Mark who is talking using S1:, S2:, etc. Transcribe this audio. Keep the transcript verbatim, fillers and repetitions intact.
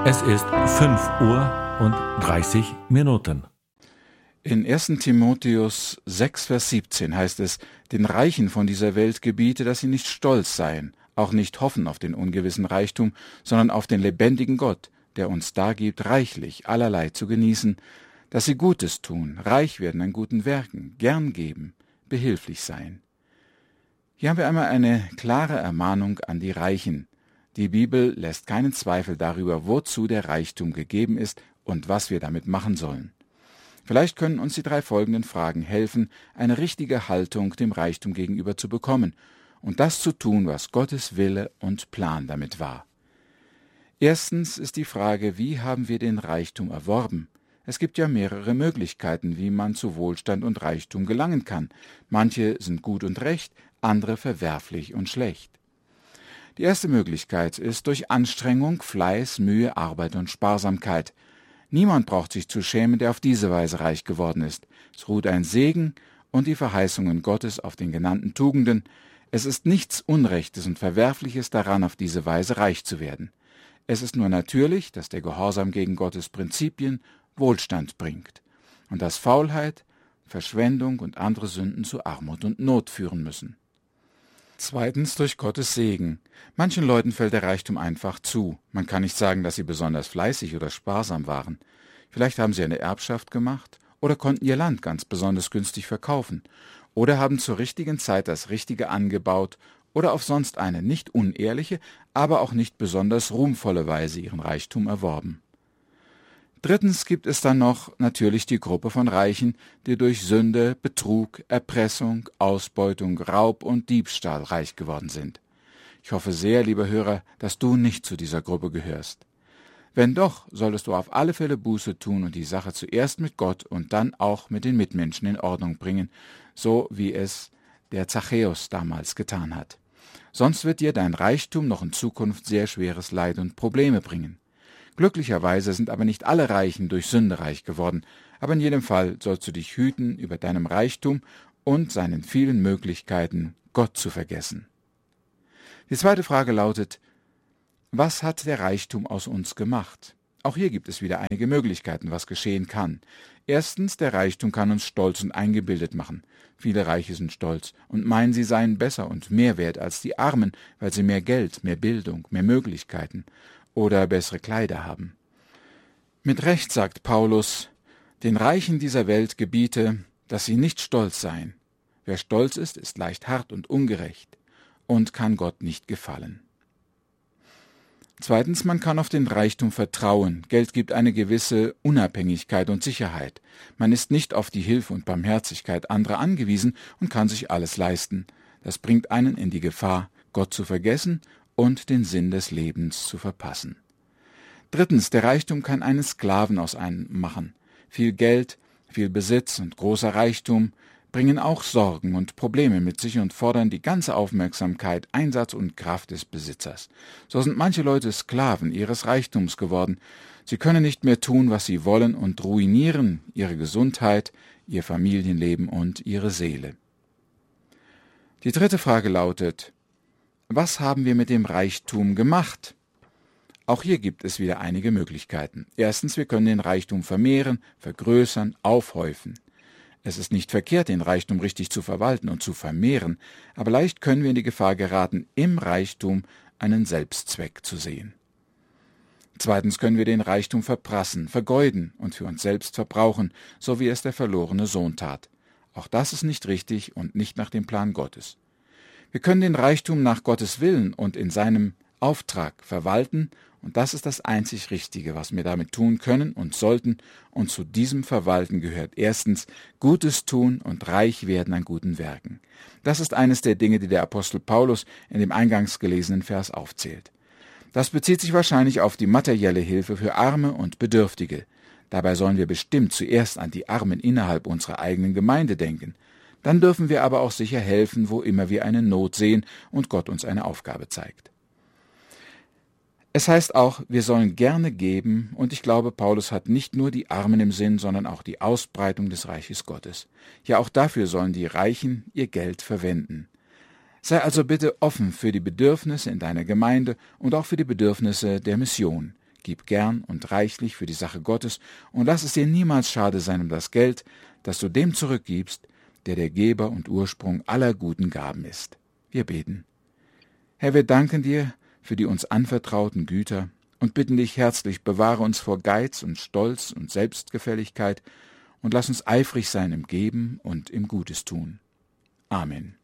S1: Es ist fünf Uhr und dreißig Minuten.
S2: In ersten Timotheus sechs, Vers siebzehn heißt es, den Reichen von dieser Welt gebiete, dass sie nicht stolz seien, auch nicht hoffen auf den ungewissen Reichtum, sondern auf den lebendigen Gott, der uns dargibt, reichlich allerlei zu genießen, dass sie Gutes tun, reich werden an guten Werken, gern geben, behilflich seien. Hier haben wir einmal eine klare Ermahnung an die Reichen. Die Bibel lässt keinen Zweifel darüber, wozu der Reichtum gegeben ist und was wir damit machen sollen. Vielleicht können uns die drei folgenden Fragen helfen, eine richtige Haltung dem Reichtum gegenüber zu bekommen und das zu tun, was Gottes Wille und Plan damit war. Erstens ist die Frage, wie haben wir den Reichtum erworben? Es gibt ja mehrere Möglichkeiten, wie man zu Wohlstand und Reichtum gelangen kann. Manche sind gut und recht, andere verwerflich und schlecht. Die erste Möglichkeit ist durch Anstrengung, Fleiß, Mühe, Arbeit und Sparsamkeit. Niemand braucht sich zu schämen, der auf diese Weise reich geworden ist. Es ruht ein Segen und die Verheißungen Gottes auf den genannten Tugenden. Es ist nichts Unrechtes und Verwerfliches daran, auf diese Weise reich zu werden. Es ist nur natürlich, dass der Gehorsam gegen Gottes Prinzipien Wohlstand bringt und dass Faulheit, Verschwendung und andere Sünden zu Armut und Not führen müssen. Zweitens durch Gottes Segen. Manchen Leuten fällt der Reichtum einfach zu. Man kann nicht sagen, dass sie besonders fleißig oder sparsam waren. Vielleicht haben sie eine Erbschaft gemacht oder konnten ihr Land ganz besonders günstig verkaufen oder haben zur richtigen Zeit das Richtige angebaut oder auf sonst eine nicht unehrliche, aber auch nicht besonders ruhmvolle Weise ihren Reichtum erworben. Drittens gibt es dann noch natürlich die Gruppe von Reichen, die durch Sünde, Betrug, Erpressung, Ausbeutung, Raub und Diebstahl reich geworden sind. Ich hoffe sehr, lieber Hörer, dass du nicht zu dieser Gruppe gehörst. Wenn doch, solltest du auf alle Fälle Buße tun und die Sache zuerst mit Gott und dann auch mit den Mitmenschen in Ordnung bringen, so wie es der Zachäus damals getan hat. Sonst wird dir dein Reichtum noch in Zukunft sehr schweres Leid und Probleme bringen. Glücklicherweise sind aber nicht alle Reichen durch Sünde reich geworden, aber in jedem Fall sollst du dich hüten, über deinem Reichtum und seinen vielen Möglichkeiten Gott zu vergessen. Die zweite Frage lautet, was hat der Reichtum aus uns gemacht? Auch hier gibt es wieder einige Möglichkeiten, was geschehen kann. Erstens, der Reichtum kann uns stolz und eingebildet machen. Viele Reiche sind stolz und meinen, sie seien besser und mehr wert als die Armen, weil sie mehr Geld, mehr Bildung, mehr Möglichkeiten oder bessere Kleider haben. Mit Recht sagt Paulus, den Reichen dieser Welt gebiete, dass sie nicht stolz seien. Wer stolz ist, ist leicht hart und ungerecht und kann Gott nicht gefallen. Zweitens, man kann auf den Reichtum vertrauen. Geld gibt eine gewisse Unabhängigkeit und Sicherheit. Man ist nicht auf die Hilfe und Barmherzigkeit anderer angewiesen und kann sich alles leisten. Das bringt einen in die Gefahr, Gott zu vergessen und den Sinn des Lebens zu verpassen. Drittens, der Reichtum kann einen Sklaven aus einem machen. Viel Geld, viel Besitz und großer Reichtum bringen auch Sorgen und Probleme mit sich und fordern die ganze Aufmerksamkeit, Einsatz und Kraft des Besitzers. So sind manche Leute Sklaven ihres Reichtums geworden. Sie können nicht mehr tun, was sie wollen und ruinieren ihre Gesundheit, ihr Familienleben und ihre Seele. Die dritte Frage lautet, was haben wir mit dem Reichtum gemacht? Auch hier gibt es wieder einige Möglichkeiten. Erstens, wir können den Reichtum vermehren, vergrößern, aufhäufen. Es ist nicht verkehrt, den Reichtum richtig zu verwalten und zu vermehren, aber leicht können wir in die Gefahr geraten, im Reichtum einen Selbstzweck zu sehen. Zweitens können wir den Reichtum verprassen, vergeuden und für uns selbst verbrauchen, so wie es der verlorene Sohn tat. Auch das ist nicht richtig und nicht nach dem Plan Gottes. Wir können den Reichtum nach Gottes Willen und in seinem Auftrag verwalten, und das ist das einzig Richtige, was wir damit tun können und sollten, und zu diesem Verwalten gehört erstens Gutes tun und reich werden an guten Werken. Das ist eines der Dinge, die der Apostel Paulus in dem eingangs gelesenen Vers aufzählt. Das bezieht sich wahrscheinlich auf die materielle Hilfe für Arme und Bedürftige. Dabei sollen wir bestimmt zuerst an die Armen innerhalb unserer eigenen Gemeinde denken. Dann dürfen wir aber auch sicher helfen, wo immer wir eine Not sehen und Gott uns eine Aufgabe zeigt. Es heißt auch, wir sollen gerne geben, und ich glaube, Paulus hat nicht nur die Armen im Sinn, sondern auch die Ausbreitung des Reiches Gottes. Ja, auch dafür sollen die Reichen ihr Geld verwenden. Sei also bitte offen für die Bedürfnisse in deiner Gemeinde und auch für die Bedürfnisse der Mission. Gib gern und reichlich für die Sache Gottes und lass es dir niemals schade sein um das Geld, das du dem zurückgibst, der der Geber und Ursprung aller guten Gaben ist. Wir beten. Herr, wir danken dir für die uns anvertrauten Güter und bitten dich herzlich, bewahre uns vor Geiz und Stolz und Selbstgefälligkeit und lass uns eifrig sein im Geben und im Gutes tun. Amen.